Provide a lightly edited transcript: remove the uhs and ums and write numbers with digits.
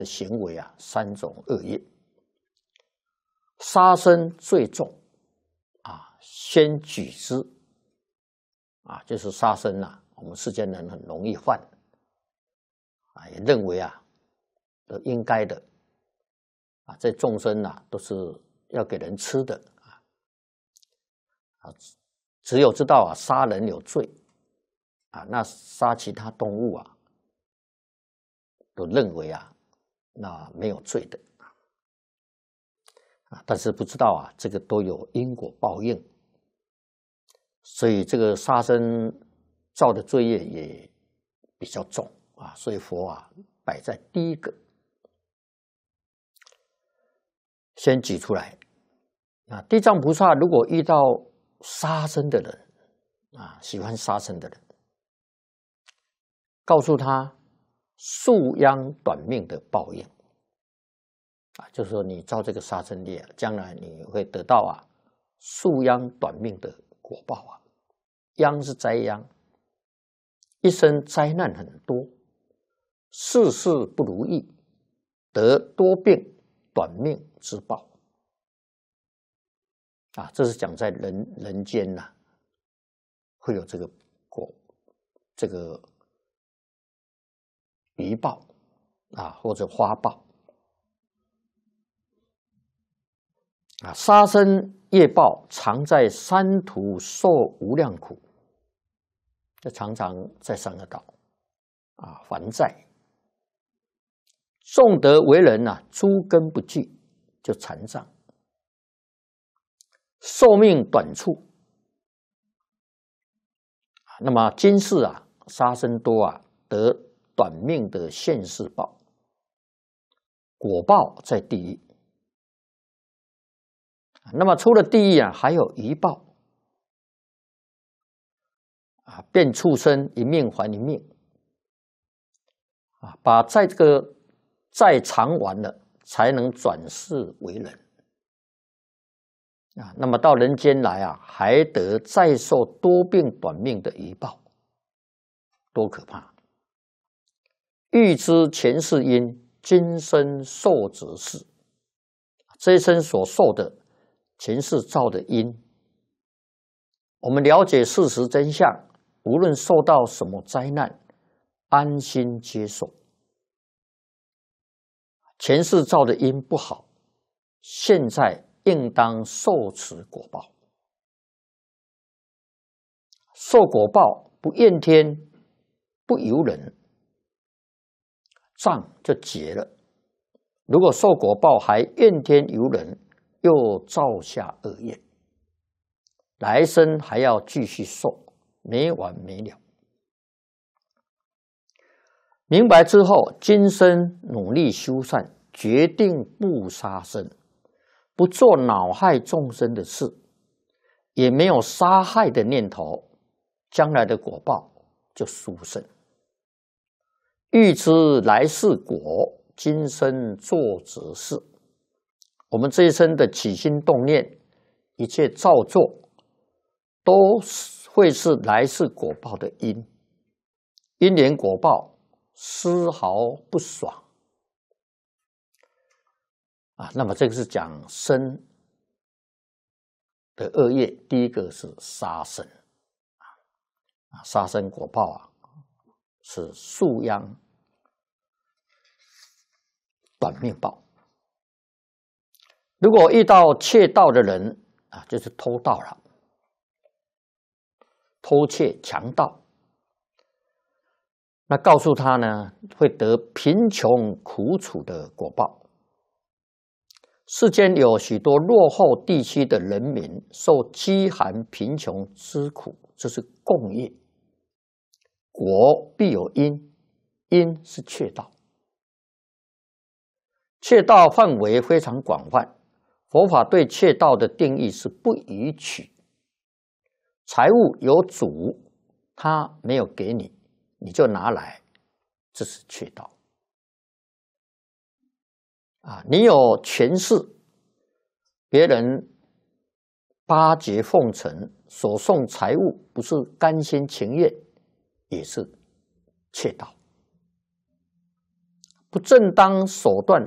的行为啊3种恶业。杀生最重啊，先举之啊，就是杀生啊，我们世间人很容易犯啊，也认为啊都应该的啊，这众生啊都是要给人吃的啊，只有知道啊杀人有罪啊，那杀其他动物啊，都认为啊那没有罪的啊，但是不知道啊这个都有因果报应，所以这个杀生造的罪业也比较重啊，所以佛啊摆在第一个，先举出来啊。地藏菩萨如果遇到杀生的人啊，喜欢杀生的人，告诉他树殃短命的报应啊，就是说你造这个杀生业，将来你会得到啊树殃短命的果报啊。殃是灾殃，一生灾难很多，事事不如意，得多病短命之报啊。这是讲在人间呐，会有这个余报啊，或者花报啊。杀生业报常在三途受无量苦，这常常在三恶道啊还债。纵得为人啊，诸根不具，就残障，寿命短促。那么今世啊，杀生多啊，得短命的现世报，果报在地狱。那么除了地狱啊，还有余报啊，变畜生，一命还一命啊，把在这个债偿完了，才能转世为人啊。那么到人间来啊，还得再受多病短命的余报，多可怕！欲知前世因，今生受之事。这一生所受的前世造的因，我们了解事实真相，无论受到什么灾难，安心接受。前世造的因不好，现在应当受此果报。受果报不怨天，不尤人，障就结了。如果受果报还怨天尤人，又造下恶业，来生还要继续受，没完没了。明白之后，今生努力修善，决定不杀生，不做恼害众生的事，也没有杀害的念头，将来的果报就殊胜。欲知来世果，今生做之事。我们这一生的起心动念，一切造作，都会是来世果报的因，因缘果报丝毫不爽啊。那么这个是讲生的恶业，第一个是杀生啊，杀生果报啊是树殃短命报。如果遇到窃盗的人啊，就是偷盗了，偷窃强盗，那告诉他呢，会得贫穷苦楚的果报。世间有许多落后地区的人民受饥寒贫穷之苦，这是共业。果必有因，因是窃盗。窃盗范围非常广泛，佛法对窃盗的定义是不予取。财物有主，他没有给你，你就拿来，这是窃盗啊！你有权势，别人巴结奉承，所送财物不是甘心情愿，也是窃盗。 不正当手段